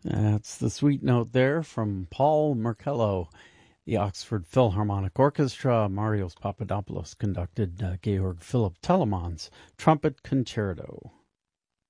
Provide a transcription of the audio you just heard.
That's the sweet note there from Paul Merkello. The Oxford Philharmonic Orchestra, Marios Papadopoulos conducted Georg Philipp Telemann's Trumpet Concerto.